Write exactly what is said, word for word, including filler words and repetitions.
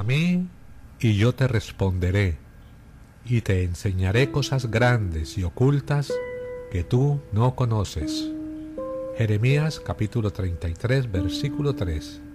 mí, y yo te responderé, y te enseñaré cosas grandes y ocultas que tú no conoces. Jeremías capítulo treinta y tres, versículo tres.